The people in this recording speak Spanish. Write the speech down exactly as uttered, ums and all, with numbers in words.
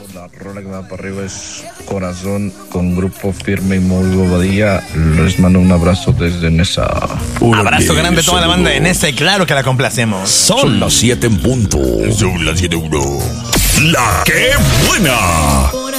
La rola que va para arriba es Corazón con Grupo Firme y Mauro Bobadilla. Les mando un abrazo desde Nesa. Abrazo grande a toda la banda de Nesa y claro que la complacemos. Son las siete en punto. Son las siete uno. La que buena.